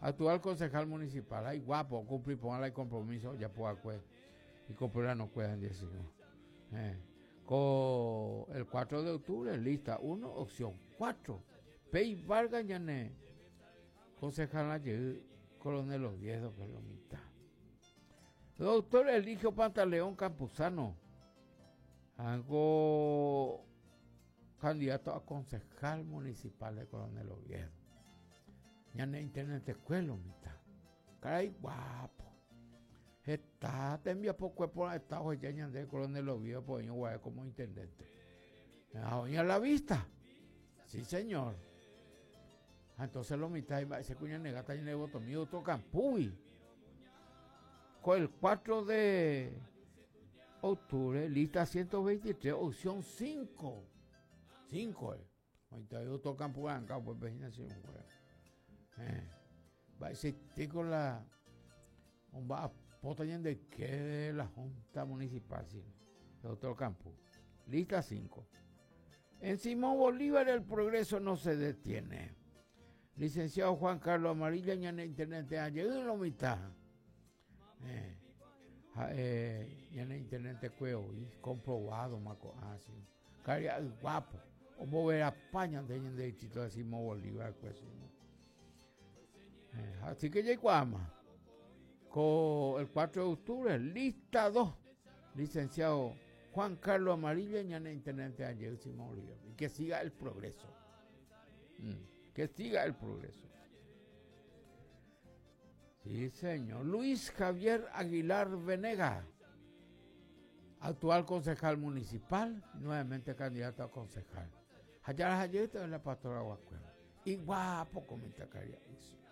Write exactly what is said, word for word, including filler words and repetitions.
Actual concejal municipal. Ay, guapo, cumplir, póngale el compromiso, ya puedo acuer. Y comprar no pueden decir. Eh. Con el cuatro de octubre, lista uno, opción cuatro. Pei Vargas Yané. Concejal ayer, Coronel Oviedo, que es lo mitad. Doctor Eligio Pantaleón Campuzano. Hago candidato a concejal municipal de Coronel Oviedo. Yané internet escuela, mitad. Caray, guapo. Está, te envía por cuerpo al Estado ya de Coronel Oviedo, pues yo voy como intendente. A la vista. Sí, señor. Entonces lo mitad ese cuña negata y el voto mío otro campuy. Con el cuatro de octubre, lista ciento veintitrés, opción cinco. cinco, eh. Ahorita hay otro campuy acá, pues vecinación, eh. Va a existir con la. Va a potañen de que la Junta Municipal, sí, de otro campo. Lista cinco. En Simón Bolívar el progreso no se detiene. Licenciado Juan Carlos Amarilla, en internet de ayer en la mitad. Eh, eh, en internet de cueo, y comprobado, maco, ah, sí. Caria, guapo. O mover a España de en el distrito de Simón Bolívar, pues, sí. eh, así que llegó ama. Con el cuatro de octubre, lista dos, licenciado Juan Carlos Amarilla en el internet de ayer, Simón Bolívar. Y que siga el progreso. Mm, que siga el progreso. Sí, señor. Luis Javier Aguilar Venega, actual concejal municipal, nuevamente candidato a concejal. Allá ayer en la pastora Guacueva. Y guapo comenta Caria.